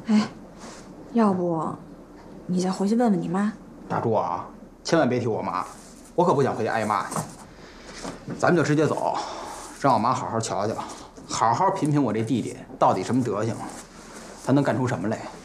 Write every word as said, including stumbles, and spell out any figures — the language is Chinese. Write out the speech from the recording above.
哎，要不你再回去问问你妈。 大柱啊，千万别提我妈，我可不想回去挨骂去。咱们就直接走，让我妈好好瞧瞧，好好品品我这弟弟到底什么德行，他能干出什么来。